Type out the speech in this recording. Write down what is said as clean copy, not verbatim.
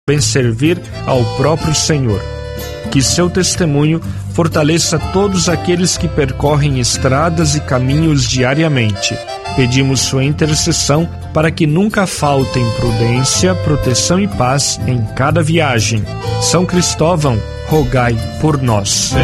bem servir ao próprio Senhor. Que seu testemunho fortaleça todos aqueles que percorrem estradas e caminhos diariamente. Pedimos sua intercessão para que nunca faltem prudência, proteção e paz em cada viagem. São Cristóvão, rogai por nós.